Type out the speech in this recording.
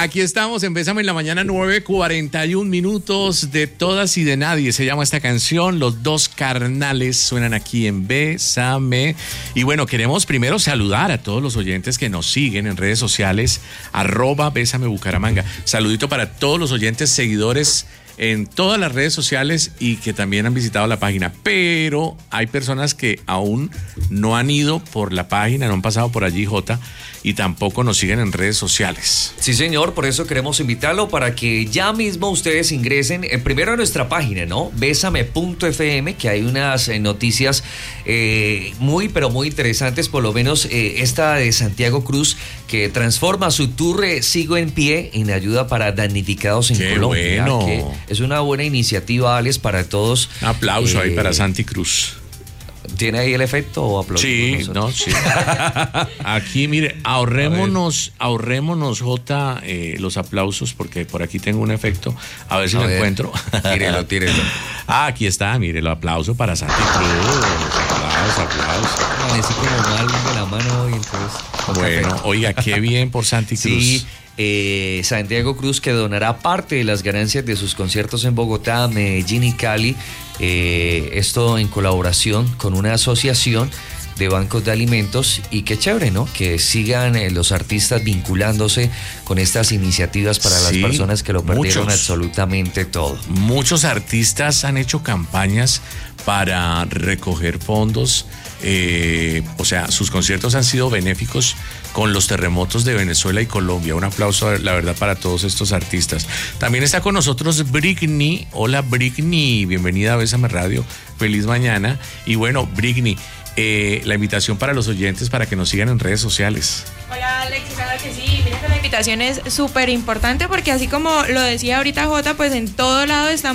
Aquí estamos en Bésame en la Mañana, 9:41 minutos. De todas y de nadie se llama esta canción. Los dos carnales suenan aquí en Bésame. Y bueno, queremos primero saludar a todos los oyentes que nos siguen en redes sociales, @Bésame Bucaramanga. Saludito para todos los oyentes seguidores en todas las redes sociales y que también han visitado la página, pero hay personas que aún no han ido por la página, no han pasado por allí, Jota, y tampoco nos siguen en redes sociales. Sí, señor, por eso queremos invitarlo para que ya mismo ustedes ingresen primero a nuestra página, ¿no? Bésame.fm, que hay unas noticias muy, pero muy interesantes, por lo menos esta de Santiago Cruz, que transforma su tour Sigo en Pie en ayuda para damnificados en Colombia. Bueno. Que es una buena iniciativa, Alex, para todos. Un aplauso ahí para Santi Cruz. ¿Tiene ahí el efecto o aplauso? Sí, no, sí. Aquí, mire, ahorrémonos, Jota, los aplausos, porque por aquí tengo un efecto. A ver si lo encuentro. Tírelo. Aquí está, mire, el aplauso para Santi Cruz. Aplausos. Amanecí como mal de la mano hoy, entonces. Bueno, oiga, qué bien por Santi Cruz. Sí. Santiago Cruz, que donará parte de las ganancias de sus conciertos en Bogotá, Medellín y Cali, esto en colaboración con una asociación de bancos de alimentos, y qué chévere, ¿no? Que sigan los artistas vinculándose con estas iniciativas para las personas que lo perdieron absolutamente todo. Muchos artistas han hecho campañas para recoger fondos, o sea, sus conciertos han sido benéficos con los terremotos de Venezuela y Colombia. Un aplauso, la verdad, para todos estos artistas. También está con nosotros Britney. Hola, Britney, bienvenida a Bésame Radio, feliz mañana. Y bueno, Britney, la invitación para los oyentes para que nos sigan en redes sociales. Hola, Alex, claro que sí. Mira que la invitación es súper importante porque así como lo decía ahorita Jota, pues en todo lado estamos